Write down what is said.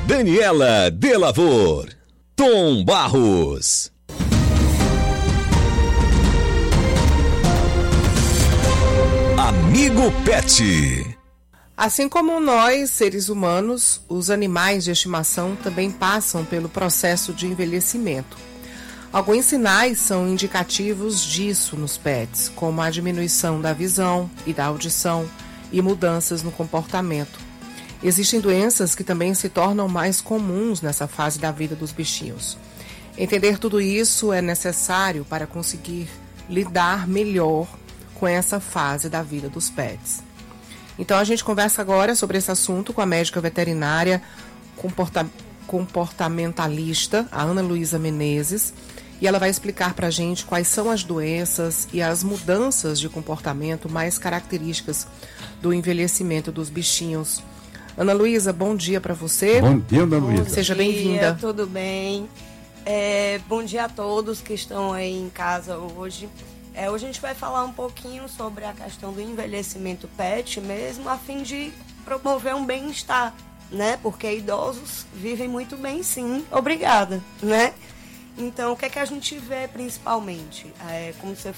Daniela Delavor, Tom Barros. Amigo Pet. Assim como nós, seres humanos, os animais de estimação também passam pelo processo de envelhecimento. Alguns sinais são indicativos disso nos pets, como a diminuição da visão e da audição e mudanças no comportamento. Existem doenças que também se tornam mais comuns nessa fase da vida dos bichinhos. Entender tudo isso é necessário para conseguir lidar melhor com essa fase da vida dos pets. Então a gente conversa agora sobre esse assunto com a médica veterinária comportamentalista, a Ana Luísa Menezes, e ela vai explicar para a gente quais são as doenças e as mudanças de comportamento mais características do envelhecimento dos bichinhos. Ana Luísa, bom dia para você. Bom dia, Ana Luísa. Seja bem-vinda. Tudo bem? Bom dia a todos que estão aí em casa hoje. Hoje a gente vai falar um pouquinho sobre a questão do envelhecimento pet mesmo, a fim de promover um bem-estar, né? Porque idosos vivem muito bem, sim. Obrigada, né? Então, o que é que a gente vê principalmente? Como você